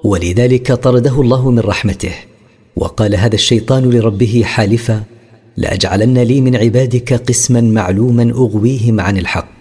ولذلك طرده الله من رحمته. وقال هذا الشيطان لربه حالفا: لأجعلن لي من عبادك قسما معلوما أغويهم عن الحق.